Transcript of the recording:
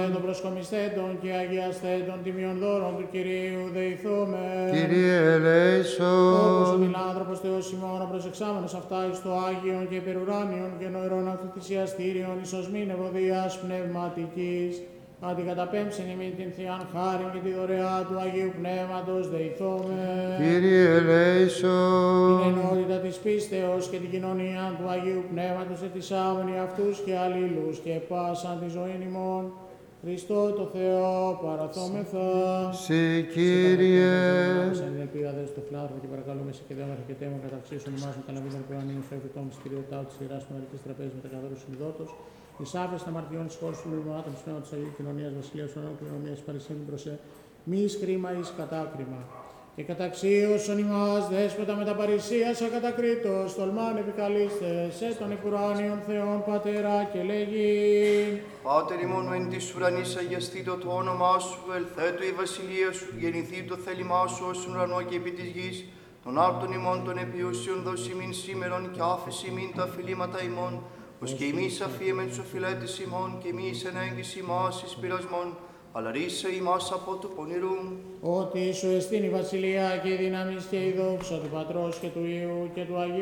Των προσκομισθέντων και αγιασθέντων τιμιών δώρων του Κυρίου δεηθούμε. Κύριε ελέησον. Όπως ο φιλάνθρωπος Θεός ημών, ο προσεξάμενος αυτά εις το Άγιον και υπερουράνιον και νοηρών αυτοθυσιαστήριων εις οσμήν ευωδίας πνευματικής, αντικαταπέμψεν ημί την Θείαν χάριν και τη δωρεά του Αγίου Πνεύματος δεηθώμε. Κύριε ελέησον. Την ενότητα της πίστεως και την κοινωνία του Αγίου Πνεύματος ετισάμενοι αυτούς και αλλήλους και πάσαν τη ζωήν ημών. Χριστό το Θεό παραθόμεθα. Συ Κύριε. Σε την ελπίδα δε στο φιλάνθρωπο και παρακαλούμε σε και δέμα και τέμα καταξίωσον ημάς με τα λαβίδων που ανήνουν στο εφητό της κυριωτά της ιεράς του μερικής τραπέζης με τα καθαρούς συνειδότος, της άφεστα μαρτιών της χώρας του λουλμάτων της πνεύματος της Αγίου Κοινωνίας Βασιλείας ονών κληρονομίας παρισύνη προσέ, μη εις κρίμα εις κατάκριμα. Και καταξίωσον ημάς δέσποτα με τα παρησίας ακατακρίτως, τολμάν επικαλείστε σε των επουράνιων Θεών Πατέρα και λέγει. Πάτερ ημών εν της ουρανής αγιαστήτω το όνομά σου, ελθέτω η βασιλεία σου, γεννηθεί το θέλημά σου ως ουρανό και επί της γης. Των άρτων ημών των επιούσιων δώσει ημίν σήμερον και άφεση ημίν τα φιλήματα ημών, ως και εμείς αφίεμεν τους οφειλέτες ημών και εμείς εν έγκυση ημάς εις πειρασμών, αλλά ρίσε ημάς από του πονηρού. Ότι σου εστίν η βασιλεία και η δύναμις και η δόξα του Πατρός και του Υιού και του Αγίου